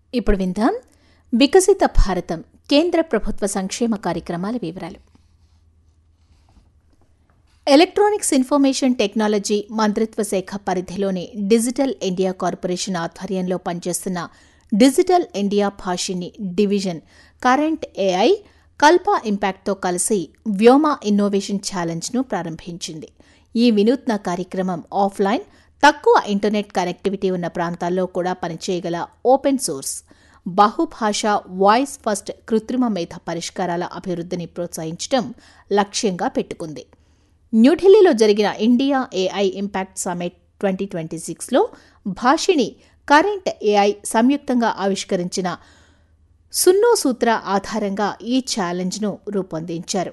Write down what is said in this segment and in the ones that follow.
ఇప్పుడు విందాం వికసిత భారతం కేంద్ర ప్రభుత్వ సంక్షేమ కార్యక్రమాల వివరాలు. ఎలక్ట్రానిక్స్ ఇన్ఫర్మేషన్ టెక్నాలజీ మంత్రిత్వ శాఖ పరిధిలోని డిజిటల్ ఇండియా కార్పొరేషన్ ఆధ్వర్యంలో పనిచేస్తున్న digital India భాషిని division current AI కల్ప ఇంపాక్ట్తో కలిసి వ్యోమ ఇన్నోవేషన్ ఛాలెంజ్ను ప్రారంభించింది. ఈ వినూత్న కార్యక్రమం ఆఫ్లైన్ తక్కువ ఇంటర్నెట్ కనెక్టివిటీ ఉన్న ప్రాంతాల్లో కూడా పనిచేయగల ఓపెన్ సోర్స్ బహుభాష వాయిస్ ఫస్ట్ కృత్రిమ మేధ పరిష్కారాల అభివృద్ధిని ప్రోత్సహించడం లక్ష్యంగా పెట్టుకుంది. న్యూఢిల్లీలో జరిగిన India AI impact summit 2026లో భాషిని current AI సంయుక్తంగా ఆవిష్కరించిన సున్నో సూత్ర ఆధారంగా ఈ ఛాలెంజ్ను రూపొందించారు.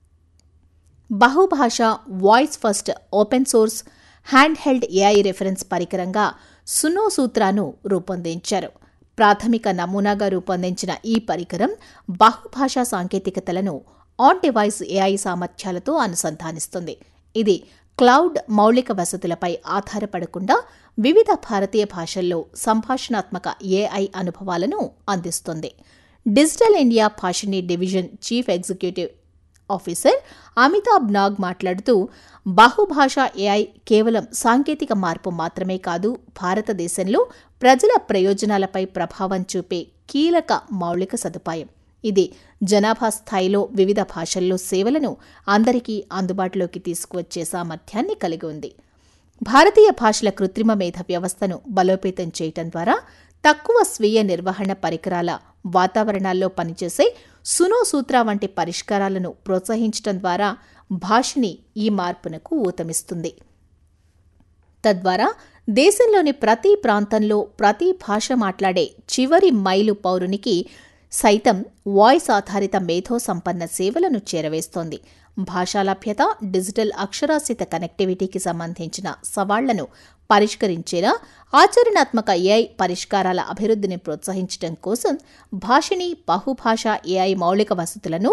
బహుభాష voice first open source hand held AI reference పరికరంగా సున్నో సూత్రాను రూపొందించారు. ప్రాథమిక నమూనాగా రూపొందించిన ఈ పరికరం బహుభాషా సాంకేతికతలను ఆన్ డివైస్ ఏఐ సామర్థ్యాలతో అనుసంధానిస్తుంది. ఇది క్లౌడ్ మౌలిక వసతులపై ఆధారపడకుండా వివిధ భారతీయ భాషల్లో సంభాషణాత్మక ఏఐ అనుభవాలను అందిస్తుంది. Digital India భాషిని division chief executive officer Amitabh Nag మాట్లాడుతూ, బహుభాషా ఏఐ కేవలం సాంకేతిక మార్పు మాత్రమే కాదు, భారతదేశంలో ప్రజల ప్రయోజనాలపై ప్రభావం చూపే కీలక మౌలిక సదుపాయం. ఇది జనాభా స్థాయిలో వివిధ భాషల్లో సేవలను అందరికీ అందుబాటులోకి తీసుకువచ్చే సామర్థ్యాన్ని కలిగి ఉంది. భారతీయ భాషల కృత్రిమ మేధ వ్యవస్థను బలోపేతం చేయటం ద్వారా తక్కువ స్వీయ నిర్వహణ పరికరాల వాతావరణాల్లో పనిచేసే సునో సూత్ర వంటి పరిష్కారాలను ప్రోత్సహించడం ద్వారా భాషని ఈ మార్పునకు ఊతమిస్తుంది. తద్వారా దేశంలోని ప్రతి ప్రాంతంలో ప్రతి భాష మాట్లాడే చివరి మైలు పౌరునికి సైతం వాయిస్ ఆధారిత మేధో సంపన్న సేవలను చేరవేస్తోంది. భాషా లభ్యత, డిజిటల్ అక్షరాస్యత కనెక్టివిటీకి సంబంధించిన సవాళ్లను పరిష్కరించేలా ఆచరణాత్మక ఏఐ పరిష్కారాల అభివృద్ధిని ప్రోత్సహించడం కోసం భాషిని బహుభాషా ఏఐ మౌలిక వసతులను